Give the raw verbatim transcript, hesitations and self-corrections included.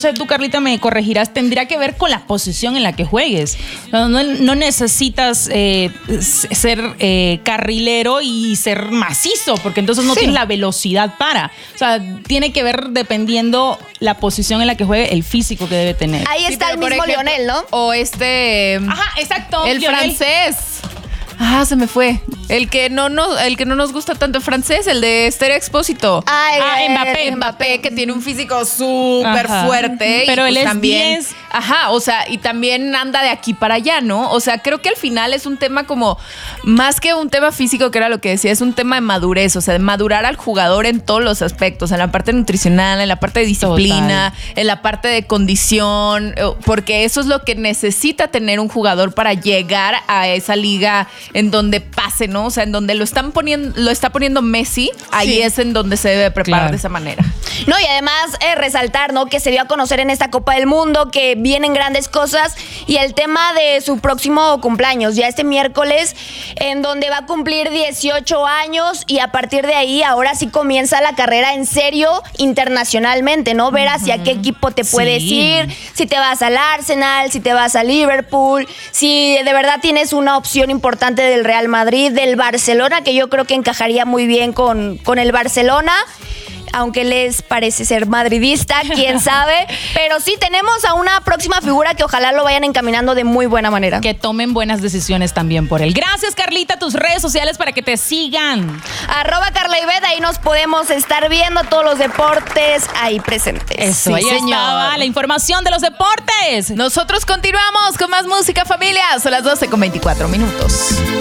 sea, tú, Carlita, me corregirás, tendría que ver con la posición en la que juegues. No, no, no necesitas eh, ser eh, carrilero y ser macizo, porque entonces no sí. tienes la velocidad para. O sea, tiene que ver dependiendo la posición en la que juegue, el físico que debe tener. Ahí está sí, el mismo ejemplo, Lionel, ¿no? O este... Ajá, exacto. El Lionel. francés. Ah, se me fue. El que no nos, el que no nos gusta tanto el francés, el de Estéreo Expósito. Ay, ah, Mbappé, Mbappé, Mbappé, que tiene un físico súper fuerte. Pero y él pues es también, diez. Ajá, o sea, y también anda de aquí para allá, ¿no? O sea, creo que al final es un tema como, más que un tema físico, que era lo que decía, es un tema de madurez, o sea, de madurar al jugador en todos los aspectos, en la parte nutricional, en la parte de disciplina, Total. en la parte de condición, porque eso es lo que necesita tener un jugador para llegar a esa liga en donde pase, ¿no? O sea, en donde lo están poniendo, lo está poniendo Messi, ahí sí. es en donde se debe preparar claro. de esa manera. No, y además eh, resaltar, ¿no? Que se dio a conocer en esta Copa del Mundo, que vienen grandes cosas, y el tema de su próximo cumpleaños, ya este miércoles, en donde va a cumplir dieciocho años, y a partir de ahí ahora sí comienza la carrera en serio internacionalmente, ¿no? Ver hacia uh-huh. qué equipo te puedes sí. ir, si te vas al Arsenal, si te vas a Liverpool, si de verdad tienes una opción importante del Real Madrid, del Barcelona, que yo creo que encajaría muy bien con, con el Barcelona, aunque les parece ser madridista, quién sabe, pero sí tenemos a una próxima figura que ojalá lo vayan encaminando de muy buena manera. Que tomen buenas decisiones también por él. Gracias, Carlita, tus redes sociales para que te sigan. Arroba Carla Ivette, ahí nos podemos estar viendo todos los deportes ahí presentes. Eso, sí, ahí señor. Estaba la información de los deportes. Nosotros continuamos con más música, familia. Son las doce con veinticuatro minutos.